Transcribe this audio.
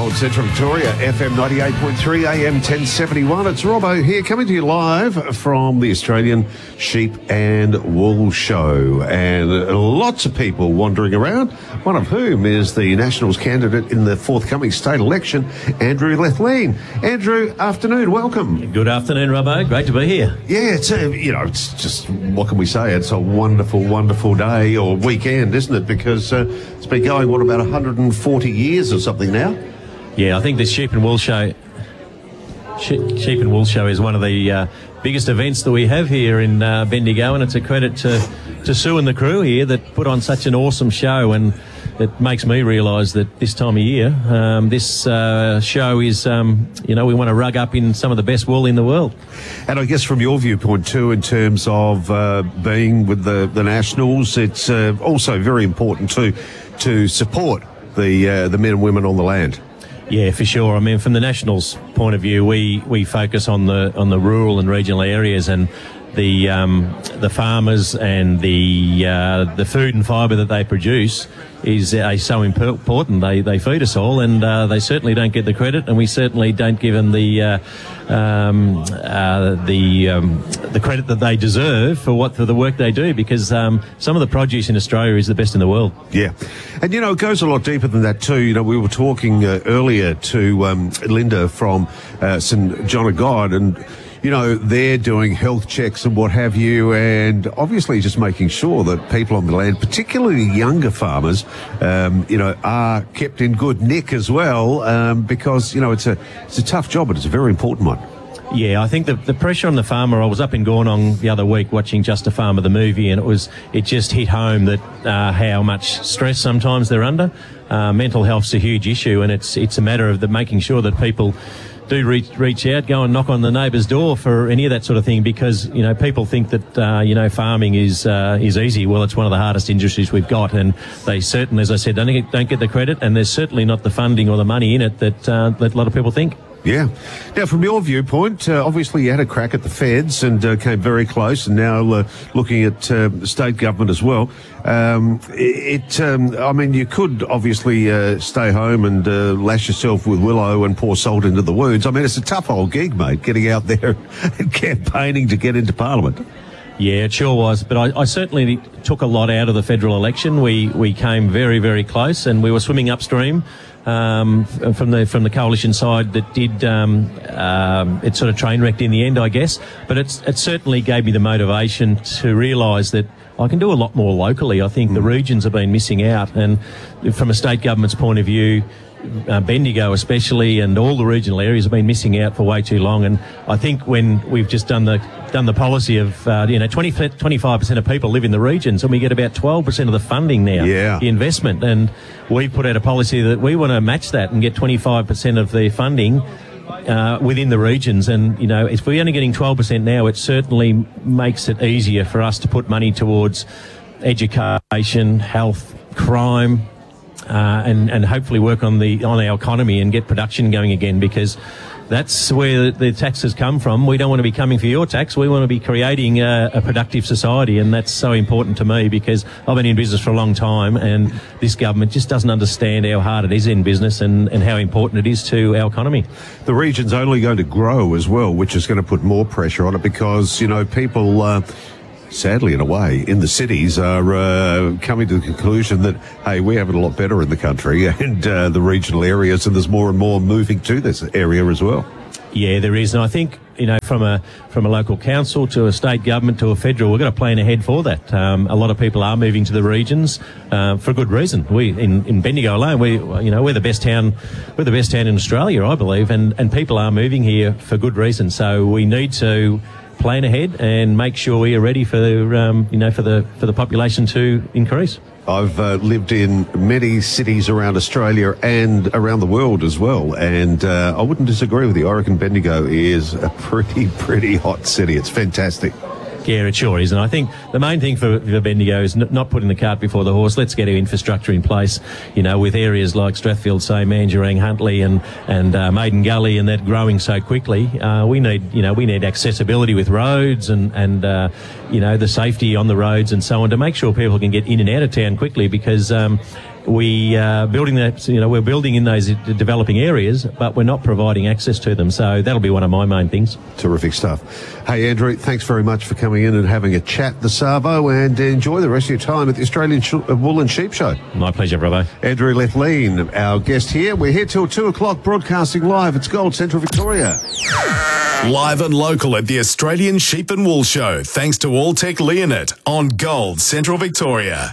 Gold Central Victoria, FM 98.3, AM 1071. It's Robbo here, coming to you live from the Australian Sheep and Wool Show. And lots of people wandering around, one of whom is the Nationals candidate in the forthcoming state election, Andrew Lethlean. Andrew, afternoon, welcome. Good afternoon, Robbo. Great to be here. Yeah, it's just, what can we say? It's a wonderful, wonderful day or weekend, isn't it? Because it's been going, about 140 years or something now? Yeah, I think this Sheep and Wool Show is one of the biggest events that we have here in Bendigo, and it's a credit to Sue and the crew here that put on such an awesome show, and it makes me realise that this time of year, this show is, we want to rug up in some of the best wool in the world. And I guess from your viewpoint too, in terms of being with the Nationals, it's also very important to support the men and women on the land. Yeah, for sure. I mean, from the Nationals' point of view, we focus on the rural and regional areas, and the farmers and the food and fibre that they produce is so important. They feed us all, and they certainly don't get the credit, and we certainly don't give them the credit that they deserve for the work they do, because some of the produce in Australia is the best in the world. Yeah, and it goes a lot deeper than that too. We were talking earlier to Linda from St John of God, and they're doing health checks and what have you, and obviously just making sure that people on the land, particularly younger farmers, are kept in good nick as well, because, it's a tough job, but it's a very important one. Yeah, I think the pressure on the farmer, I was up in Gornong the other week watching Just a Farmer, the movie, and it just hit home that how much stress sometimes they're under. Mental health's a huge issue, and it's a matter of making sure that people do reach out, go and knock on the neighbour's door for any of that sort of thing, because people think that farming is easy. Well, it's one of the hardest industries we've got, and they certainly, as I said, don't get the credit, and there's certainly not the funding or the money in it that a lot of people think. Yeah. Now, from your viewpoint, obviously you had a crack at the feds and came very close, and now looking at state government as well. You could obviously stay home and lash yourself with willow and pour salt into the wounds. I mean, it's a tough old gig, mate, getting out there and campaigning to get into Parliament. Yeah, it sure was. But I certainly took a lot out of the federal election. We came very, very close, and we were swimming upstream. From the coalition side that did it sort of train wrecked in the end, I guess, but it certainly gave me the motivation to realise that I can do a lot more locally. I think the regions have been missing out, and from a state government's point of view, Bendigo especially, and all the regional areas have been missing out for way too long. And I think when we've just done the policy of 25% of people live in the regions, and we get about 12% of the funding now, the investment, and we put out a policy that we want to match that and get 25% of the funding within the regions. And if we're only getting 12% now, it certainly makes it easier for us to put money towards education, health, crime, and hopefully work on our economy and get production going again, because that's where the taxes come from. We don't want to be coming for your tax. We want to be creating a productive society, and that's so important to me, because I've been in business for a long time, and this government just doesn't understand how hard it is in business and how important it is to our economy. The region's only going to grow as well, which is going to put more pressure on it, because, people... sadly, in a way, in the cities are coming to the conclusion that, hey, we have it a lot better in the country and the regional areas, and there's more and more moving to this area as well. Yeah, there is. And I think, from a local council to a state government to a federal, we've got to plan ahead for that. A lot of people are moving to the regions for good reason. We in Bendigo alone, we're the best town. We're the best town in Australia, I believe, and people are moving here for good reason. So we need to plan ahead and make sure we are ready for the population to increase. I've lived in many cities around Australia and around the world as well, and I wouldn't disagree with you. I reckon Bendigo is a pretty hot city. It's fantastic. Yeah, it sure is. And I think the main thing for Bendigo is not putting the cart before the horse. Let's get our infrastructure in place, with areas like Strathfield, say, Mandurang, Huntley and Maiden Gully, and that growing so quickly. We need accessibility with roads and the safety on the roads and so on, to make sure people can get in and out of town quickly, because we building that. We're building in those developing areas, but we're not providing access to them. So that'll be one of my main things. Terrific stuff. Hey, Andrew, thanks very much for coming in and having a chat this Savo, and enjoy the rest of your time at the Australian Wool and Sheep Show. My pleasure, brother. Andrew Lethlean, our guest here. We're here till 2 o'clock, broadcasting live. It's Gold Central Victoria. Live and local at the Australian Sheep and Wool Show, thanks to Alltech Leonard on Gold Central Victoria.